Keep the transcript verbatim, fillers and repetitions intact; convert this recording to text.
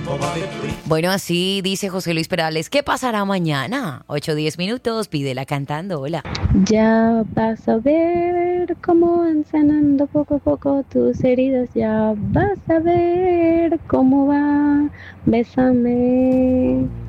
Bueno, así dice José Luis Perales. ¿Qué pasará mañana? ocho diez minutos, pídela cantando. Hola. Ya vas a ver cómo van sanando poco a poco tus heridas. Ya vas a ver cómo va. Bésame.